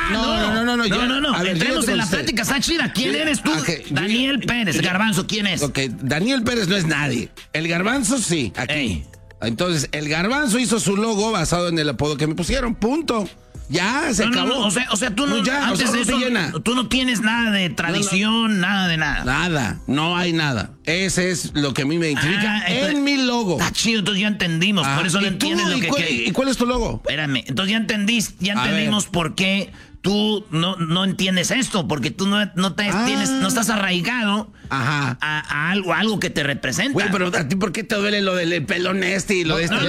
No. Ver, entremos en la plática, está chida. ¿Quién eres tú? Daniel Pérez, Garbanzo, ¿quién es? Ok, Daniel Pérez no es nadie. El Garbanzo sí, aquí. Ey. Entonces, el Garbanzo hizo su logo basado en el apodo que me pusieron, punto. Ya, se acabó. No, o sea, tú no, ya, antes de eso, llena. tú no tienes nada de tradición, nada de nada. Nada, no hay nada. Ese es lo que a mí me identifica en mi logo. Está chido, entonces ya entendimos, por eso no entiendes lo que... ¿Y cuál es tu logo? Espérame, entonces ya entendimos por qué tú no entiendes esto, porque tú no estás arraigado a algo que te representa. Güey, pero ¿a ti por qué te duele lo del pelón y lo de este?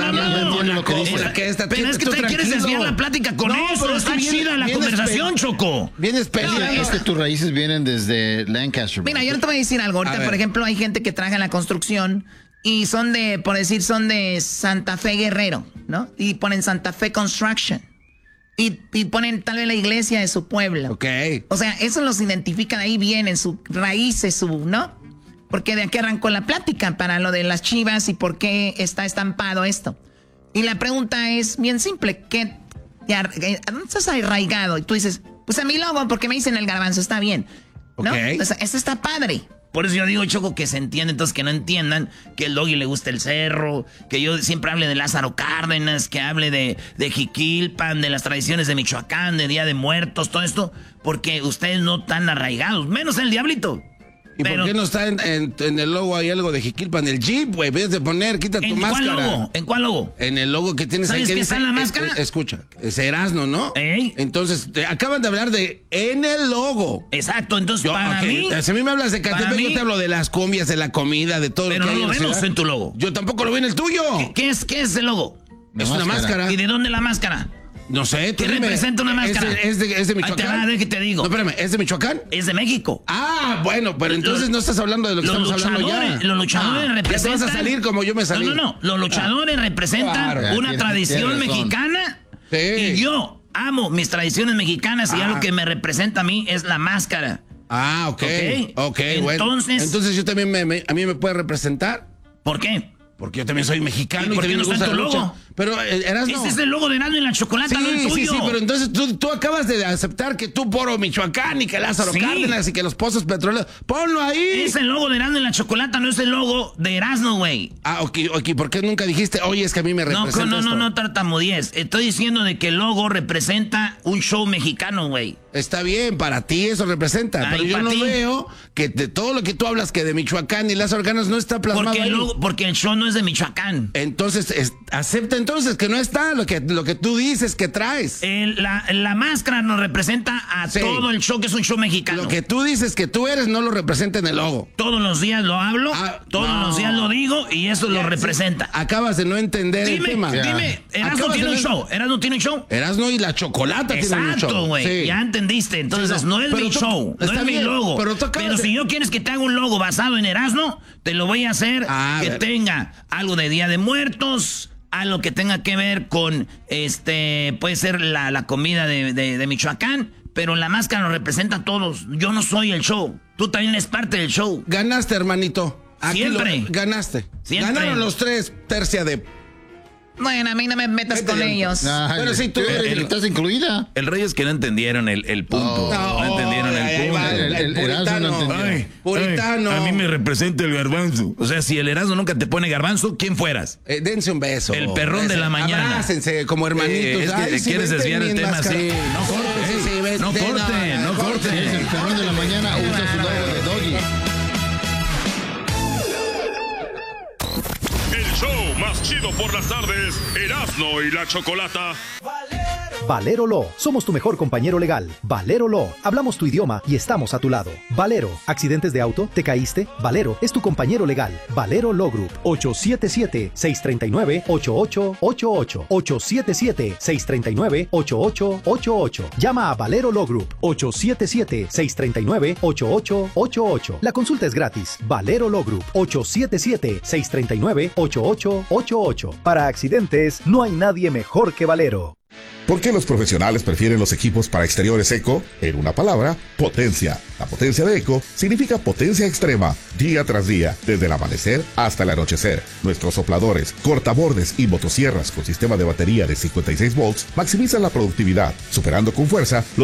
Pero es que te quieres desviar la plática con eso. Está chida la conversación, Choco. Vienes Es que tus raíces vienen desde Lancaster. Mira, yo te voy a decir algo. Ahorita, por ejemplo, hay gente que trabaja en la construcción y son de Santa Fe Guerrero, ¿no? Y ponen Santa Fe Construction. Y ponen tal vez la iglesia de su pueblo. Ok. O sea, eso los identifican, ahí vienen sus raíces, ¿no? Porque de aquí arrancó la plática para lo de las Chivas y por qué está estampado esto. Y la pregunta es bien simple. ¿Dónde estás arraigado? Y tú dices, pues a mi logo, porque me dicen el Garbanzo, está bien, ¿no? Okay. O sea, eso está padre. Por eso yo digo, Choco, que se entiende, entonces que no entiendan que el Doggy le gusta el cerro, que yo siempre hable de Lázaro Cárdenas, que hable de Jiquilpan, de las tradiciones de Michoacán, de Día de Muertos, todo esto, porque ustedes no están arraigados, menos el Diablito. ¿Y por qué no está en el logo hay algo de Jiquilpan? El Jeep, güey, ves de poner, quita tu máscara. ¿En cuál logo? En el logo que tienes ahí. ¿Sabes qué está en la máscara? Escucha, es Erasmo, ¿no? ¿Eh? Entonces, acaban de hablar de en el logo. Exacto, entonces para mí... Si a mí me hablas de Catepec, yo te hablo de las cumbias, de la comida, de todo lo que hay. Pero no lo vemos en tu logo. Yo tampoco lo veo en el tuyo. ¿Qué es el logo? Es una máscara. ¿Y de dónde la máscara? No sé, ¿Qué representa una máscara? ¿Es de Michoacán? A ver, ¿qué te digo? No, espérame, ¿es de Michoacán? Es de México. Ah, bueno, pero entonces no estás hablando de lo que estamos hablando ya. Los luchadores representan... Ya te vas a salir como yo me salí. No. Los luchadores representan una tradición mexicana. Sí. Y yo amo mis tradiciones mexicanas y algo que me representa a mí es la máscara. Ah, ok, bueno. Entonces yo también, a mí me puede representar. ¿Por qué? Porque yo también soy mexicano y ¿por qué no está en tu logo? Pero Erasmo... Ese es el logo de Erasmo y la Chocolata, no el tuyo. Sí, pero entonces tú acabas de aceptar que tú Poro Michoacán y que Lázaro Cárdenas y que los pozos petroleros... ¡Ponlo ahí! Es el logo de Erasmo y la Chocolata, no es el logo de Erasmo, güey. Ah, ok, ¿por qué nunca dijiste, oye, es que a mí me representa No tartamudees. Estoy diciendo de que el logo representa un show mexicano, güey. Está bien, para ti eso representa, pero yo no veo que de todo lo que tú hablas que de Michoacán y Lázaro Cárdenas no está plasmado ahí. Porque el show no es de Michoacán. Entonces, acepta entonces que no está lo que tú dices que traes. La máscara nos representa a todo el show, que es un show mexicano. Lo que tú dices que tú eres no lo representa en el logo. Todos los días lo hablo, todos los días lo digo y eso lo representa. Acabas de no entender el tema. Dime, Erasmo tiene un show. Erasmo y la Chocolata tienen un show. Exacto, güey. Sí. Ya entendiste. Entonces, no es mi show, no es mi logo. Pero si yo quieres que te haga un logo basado en Erasmo, te lo voy a hacer que tenga algo de Día de Muertos, algo que tenga que ver con, puede ser la comida de Michoacán, pero la máscara nos representa a todos. Yo no soy el show. Tú también eres parte del show. Ganaste, hermanito. Siempre. Ganaste. Siempre. Ganaron los tres, tercia de... Bueno, a mí no me metas con ellos. Pero sí, tú estás incluida. El rey es que no entendieron el punto. No entendieron el punto. El puritano. Puritano. A mí me representa el Garbanzo. O sea, si el Erasmo nunca te pone Garbanzo, ¿quién fueras? Dense un beso. El perrón de la mañana. Abrácense como hermanitos. Es que quieres desviar el tema así. No corten. El perrón de la mañana usa su logo de Doggy. El show más chido por las tardes, Erasmo y la Chocolata. Valero Law. Somos tu mejor compañero legal. Valero Law. Hablamos tu idioma y estamos a tu lado. Valero. ¿Accidentes de auto? ¿Te caíste? Valero es tu compañero legal. Valero Law Group. 877-639-8888. 877-639-8888. Llama a Valero Law Group. 877-639-8888. La consulta es gratis. Valero Law Group. 877-639-8888. Para accidentes, no hay nadie mejor que Valero. ¿Por qué los profesionales prefieren los equipos para exteriores Eco? En una palabra, potencia. La potencia de Eco significa potencia extrema, día tras día, desde el amanecer hasta el anochecer. Nuestros sopladores, cortabordes y motosierras con sistema de batería de 56 volts maximizan la productividad, superando con fuerza los